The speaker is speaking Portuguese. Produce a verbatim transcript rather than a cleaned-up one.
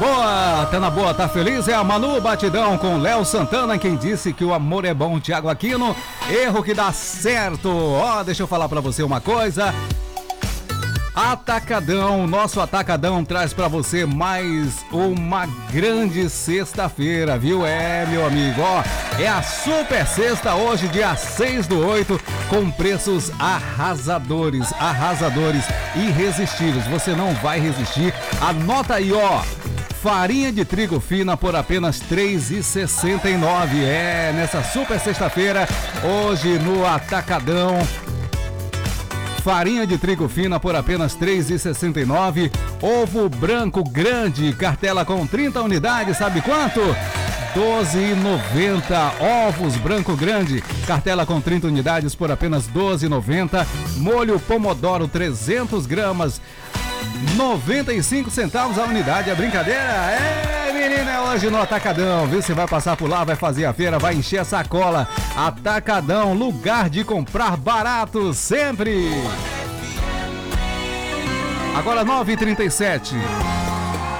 Boa, tá na boa, tá feliz? É a Manu Batidão com Léo Santana, quem disse que o amor é bom, Thiago Aquino. Erro que dá certo. Ó, oh, deixa eu falar pra você uma coisa. Atacadão, nosso Atacadão traz pra você mais uma grande sexta-feira, viu? É, meu amigo, ó, é a super sexta hoje, dia seis do oito, com preços arrasadores, arrasadores, irresistíveis. Você não vai resistir. Anota aí, ó. Farinha de trigo fina por apenas três reais e sessenta e nove centavos. É, nessa super sexta-feira, hoje no Atacadão. Farinha de trigo fina por apenas três reais e sessenta e nove centavos. Ovo branco grande, cartela com trinta unidades, sabe quanto? doze reais e noventa centavos. Ovos branco grande, cartela com trinta unidades por apenas doze reais e noventa centavos. Molho pomodoro trezentas gramas, noventa e cinco centavos a unidade. É brincadeira? É, menina, é hoje no Atacadão, viu? Você vai passar por lá, vai fazer a feira, vai encher a sacola. Atacadão, lugar de comprar barato sempre. Agora nove e trinta e sete.